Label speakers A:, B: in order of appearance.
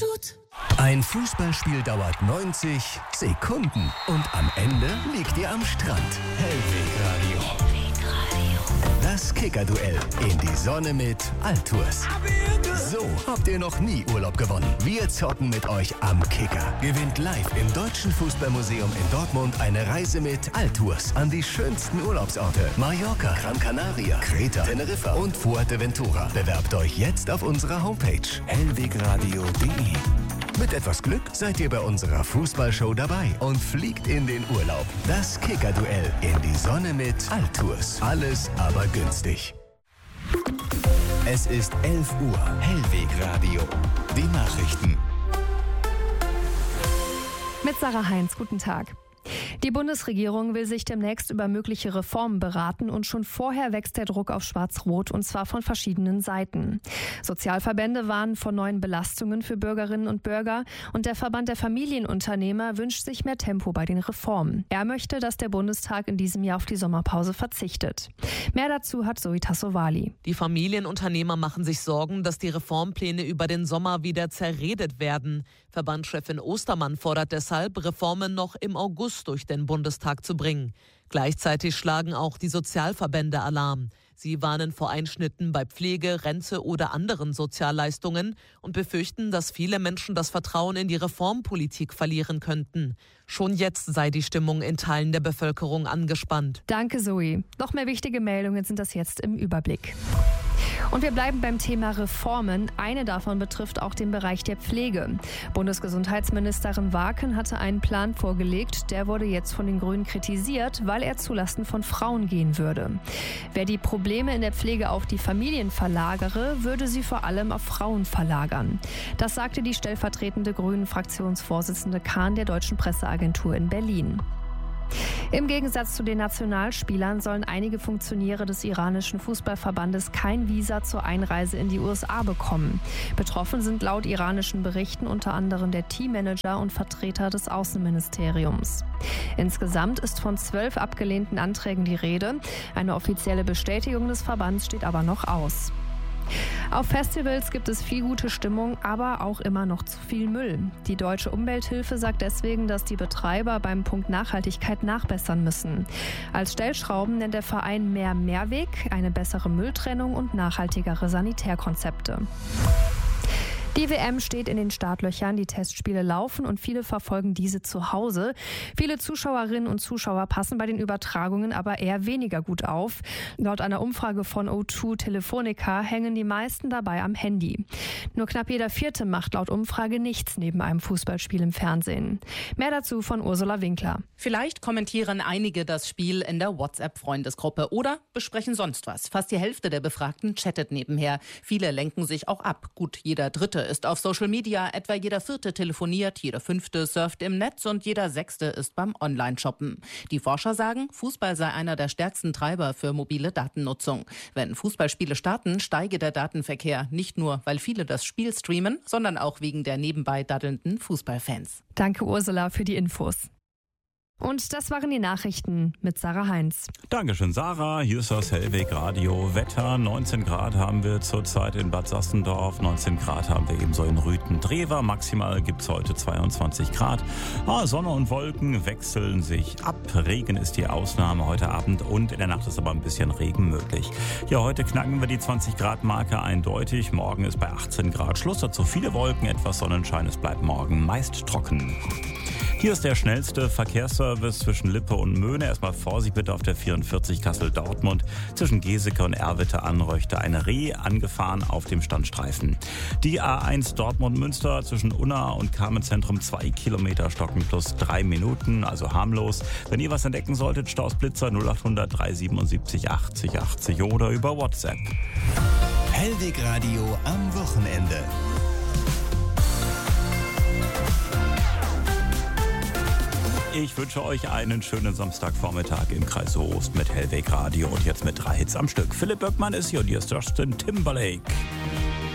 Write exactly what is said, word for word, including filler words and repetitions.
A: Shoot.
B: Ein Fußballspiel dauert neunzig Sekunden und am Ende liegt ihr am Strand. Hellweg Radio. Das Kicker-Duell in die Sonne mit Altours. So habt ihr noch nie Urlaub gewonnen. Wir zocken mit euch am Kicker. Gewinnt live im Deutschen Fußballmuseum in Dortmund eine Reise mit Altours an die schönsten Urlaubsorte. Mallorca, Gran Canaria, Kreta, Teneriffa und Fuerteventura. Bewerbt euch jetzt auf unserer Homepage hellwegradio punkt de. Mit etwas Glück seid ihr bei unserer Fußballshow dabei und fliegt in den Urlaub. Das Kicker-Duell in die Sonne mit Altours. Alles aber günstig. Es ist elf Uhr. Hellwegradio. Die Nachrichten.
C: Mit Sarah Heinz, guten Tag. Die Bundesregierung will sich demnächst über mögliche Reformen beraten und schon vorher wächst der Druck auf Schwarz-Rot und zwar von verschiedenen Seiten. Sozialverbände warnen vor neuen Belastungen für Bürgerinnen und Bürger und der Verband der Familienunternehmer wünscht sich mehr Tempo bei den Reformen. Er möchte, dass der Bundestag in diesem Jahr auf die Sommerpause verzichtet. Mehr dazu hat Zoe Tassovali.
D: Die Familienunternehmer machen sich Sorgen, dass die Reformpläne über den Sommer wieder zerredet werden. Verbandschefin Ostermann fordert deshalb, Reformen noch im August durch den Bundestag zu bringen. Gleichzeitig schlagen auch die Sozialverbände Alarm. Sie warnen vor Einschnitten bei Pflege, Rente oder anderen Sozialleistungen und befürchten, dass viele Menschen das Vertrauen in die Reformpolitik verlieren könnten. Schon jetzt sei die Stimmung in Teilen der Bevölkerung angespannt.
C: Danke, Zoe. Noch mehr wichtige Meldungen sind das jetzt im Überblick. Und wir bleiben beim Thema Reformen. Eine davon betrifft auch den Bereich der Pflege. Bundesgesundheitsministerin Waken hatte einen Plan vorgelegt. Der wurde jetzt von den Grünen kritisiert, weil er zulasten von Frauen gehen würde. Wer die Probleme in der Pflege auf die Familien verlagere, würde sie vor allem auf Frauen verlagern. Das sagte die stellvertretende Grünen-Fraktionsvorsitzende Kahn der Deutschen Presseagentur in Berlin. Im Gegensatz zu den Nationalspielern sollen einige Funktionäre des iranischen Fußballverbandes kein Visa zur Einreise in die U S A bekommen. Betroffen sind laut iranischen Berichten unter anderem der Teammanager und Vertreter des Außenministeriums. Insgesamt ist von zwölf abgelehnten Anträgen die Rede. Eine offizielle Bestätigung des Verbands steht aber noch aus. Auf Festivals gibt es viel gute Stimmung, aber auch immer noch zu viel Müll. Die Deutsche Umwelthilfe sagt deswegen, dass die Betreiber beim Punkt Nachhaltigkeit nachbessern müssen. Als Stellschrauben nennt der Verein mehr Mehrweg, eine bessere Mülltrennung und nachhaltigere Sanitärkonzepte. Die W M steht in den Startlöchern, die Testspiele laufen und viele verfolgen diese zu Hause. Viele Zuschauerinnen und Zuschauer passen bei den Übertragungen aber eher weniger gut auf. Laut einer Umfrage von O zwei Telefonica hängen die meisten dabei am Handy. Nur knapp jeder Vierte macht laut Umfrage nichts neben einem Fußballspiel im Fernsehen. Mehr dazu von Ursula Winkler.
E: Vielleicht kommentieren einige das Spiel in der WhatsApp-Freundesgruppe oder besprechen sonst was. Fast die Hälfte der Befragten chattet nebenher. Viele lenken sich auch ab. Gut, jeder Dritte ist auf Social Media, etwa jeder Vierte telefoniert, jeder Fünfte surft im Netz und jeder Sechste ist beim Online-Shoppen. Die Forscher sagen, Fußball sei einer der stärksten Treiber für mobile Datennutzung. Wenn Fußballspiele starten, steige der Datenverkehr. Nicht nur, weil viele das Spiel streamen, sondern auch wegen der nebenbei daddelnden Fußballfans.
C: Danke Ursula für die Infos. Und das waren die Nachrichten mit Sarah Heinz.
F: Dankeschön, Sarah. Hier ist das Hellweg-Radio. Wetter, neunzehn Grad haben wir zurzeit in Bad Sassendorf. neunzehn Grad haben wir ebenso in Rüthen-Drewer. Maximal gibt es heute zweiundzwanzig Grad. Ah, Sonne und Wolken wechseln sich ab. Regen ist die Ausnahme heute Abend und in der Nacht ist aber ein bisschen Regen möglich. Ja, heute knacken wir die zwanzig Grad Marke eindeutig. Morgen ist bei achtzehn Grad Schluss. Dazu viele Wolken, etwas Sonnenschein. Es bleibt morgen meist trocken. Hier ist der schnellste Verkehrsservice zwischen Lippe und Möhne. Erstmal Vorsicht bitte auf der vierundvierzig Kassel-Dortmund. Zwischen Geseke und Erwitte-Anreuchte eine Reh angefahren auf dem Standstreifen. Die A eins Dortmund-Münster zwischen Unna und Carmenzentrum zwei Kilometer stocken plus drei Minuten, also harmlos. Wenn ihr was entdecken solltet, Stausblitzer null achthundert dreihundertsiebenundsiebzig achtzig achtzig oder über WhatsApp.
B: Hellweg-Radio am Wochenende.
F: Ich wünsche euch einen schönen Samstagvormittag im Kreis Soest mit Hellweg Radio und jetzt mit drei Hits am Stück. Philipp Böckmann ist hier und hier ist Justin Timberlake.